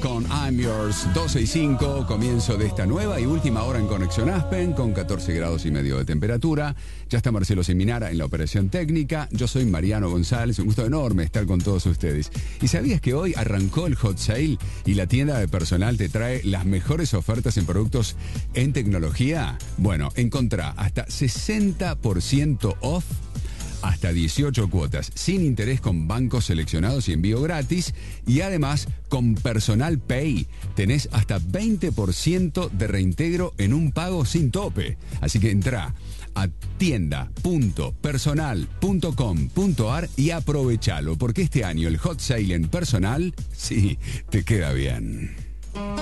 con I'm Yours, 12 y 5, comienzo de esta nueva y última hora en Conexión Aspen, con 14 grados y medio de temperatura. Ya está Marcelo Seminara en la operación técnica. Yo soy Mariano González, un gusto enorme estar con todos ustedes. ¿Y sabías que hoy arrancó el Hot Sale y la tienda de personal te trae las mejores ofertas en productos en tecnología? Bueno, encontrá hasta 60% off, hasta 18 cuotas, sin interés con bancos seleccionados y envío gratis. Y además, con Personal Pay, tenés hasta 20% de reintegro en un pago sin tope. Así que entrá a tienda.personal.com.ar y aprovechalo, porque este año el Hot Sale en Personal, sí, te queda bien.